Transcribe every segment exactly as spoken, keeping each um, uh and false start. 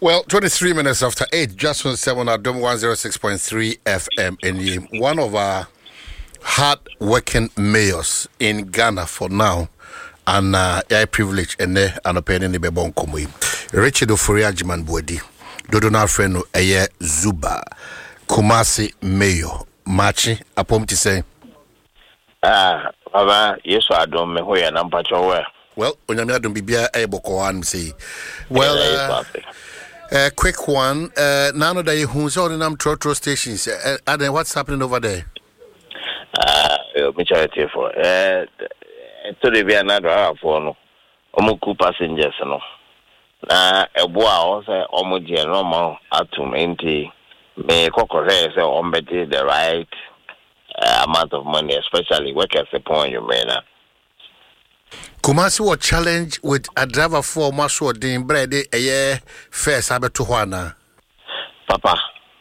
Well, twenty-three minutes after eight, just on seven at Dome one oh six point three F M in one of our hard-working mayors in Ghana for now. And uh, I privilege and uh, an opinion in Bebon Komui. Richard Oforia Jiman Bodi, Dodona Freno, Eye Zuba, Kumasi Mayo, Machi, Apom to say. Ah, Baba, yes, I don't know where I'm patching. Well, when I'm not going to be able to say, well, uh, a uh, quick one. Uh, none of the who's on them trotro stations. Uh, and then what's happening over there? Ah, me charity for. Uh, to the Vietnam for no. Omuku passengers no. Na eboa also omu je normal atum enti me kokore say ombeti the right uh, amount of money, especially workers upon you man. Kumasi was challenge with a driver for Maso Din bread a year first Abetu Juana. Papa.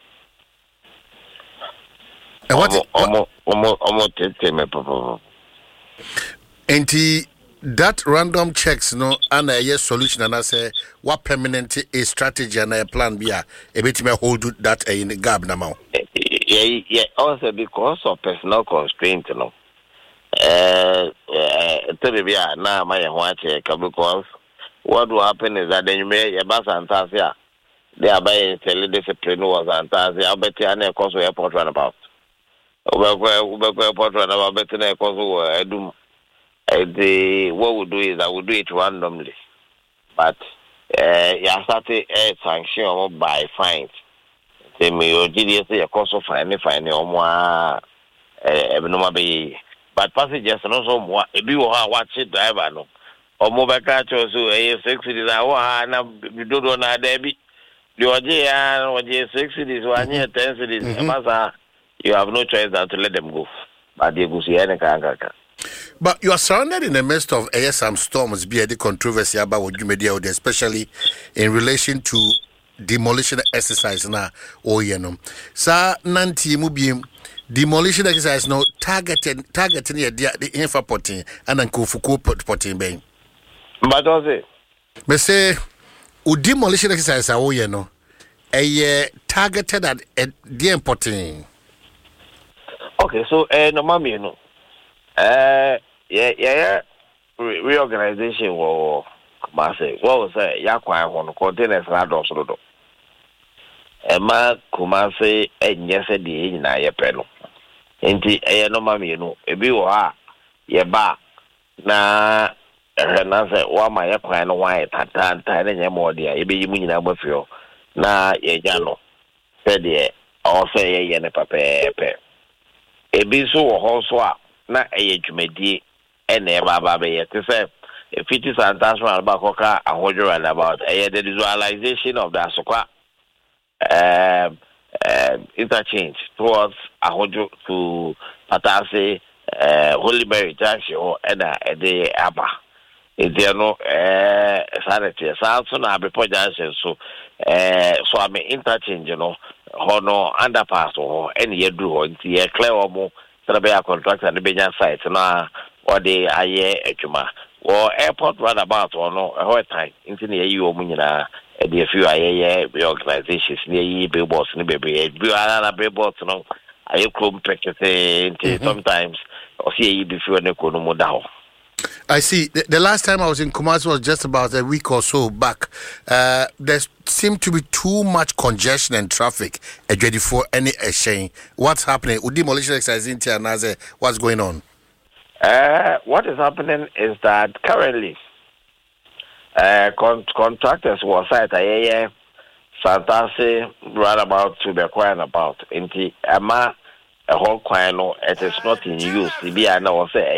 And what omo omo omo tete me papa. Enti that random checks no and a yes solution and I say what permanent a strategy and a plan be a bit me hold that in the gap now. Yeah, yeah, also because of personal constraint, you know. Uh, uh, now my watch because what will happen is that then you may a bus and Tasia. They are buying discipline was Antasia. I'll bet you an airport airport runabout. Over airport runabout better than a cause I do. The what we do is I will do it randomly, but uh, you started a sanction by fines. They may G D S a cost of fine, fine, or more. But passengers and also more if you are watching driver no or mobile car so a six cities are one you don't know Debbie. You are there or six cities one year ten cities you have no choice than to let them go. But they go see any kaka. But you are surrounded in the midst of uh, some storms, be the controversy about what you media, especially in relation to demolition exercise now. Oh, you know, Sir Nanti Mubium. Demolition exercise no targeting targeting the the infra potting and then kufuku potting bang. But also, me say, u demolition exercise awo ye no, a targeted at the potting. Okay, so eh no mami you know, eh yeah yeah reorganization wo Kumasi. What was say ya kwa hono containers na do so do. Emma Kumasi enyese di nyina ye pe no. Enti eye no mami you know, ebi wo ha ye ba na na say wa ma ye kwa no wan tata tata na nye mo dia ebe yi mu nyina gbafio na ye ja no. Say de o say ye ye ne papepe. Ebi so wo ho so a na eye dwumadi e na e ba ba be ye te say fifty santasman ba koka ahodwo and about eye the visualization of the asokwa um uh, interchange towards Ahojo to Patase, uh, Holy Mary Junction, and a day Abba. If there no uh, sanity, so now before junction, so uh, so I mean interchange, you know, Hono underpass or any year do or the clear or more, Sarabia contract and the Benjan site, now or the Aye Echuma or airport runabout or no, a whole time, into the U Munina. The few I organizations near billboards and baby, you are billboards, no. I come practicing sometimes or see before the Konomo down. I see. The, the last time I was in Kumasi was just about a week or so back. Uh, there seemed to be too much congestion and traffic ready for any exchange. What's happening? With demolition exercise in Tianaze, what's going on? Uh, what is happening is that currently. Uh, con- contractors were site a Santase right about to be quiet about. Inti Ama a whole quino, it is not in use. The B I know say